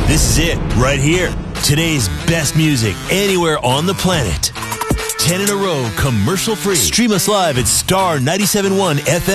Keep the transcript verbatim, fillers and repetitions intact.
This is it, right here. Today's best music anywhere on the planet. ten in a row, commercial free. Stream us live at star nine seven one F M.